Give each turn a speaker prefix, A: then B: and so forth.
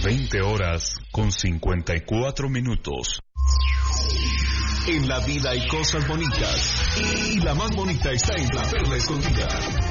A: 20 horas con 54 minutos.
B: En la vida hay cosas bonitas y la más bonita está en La Perla Escondida.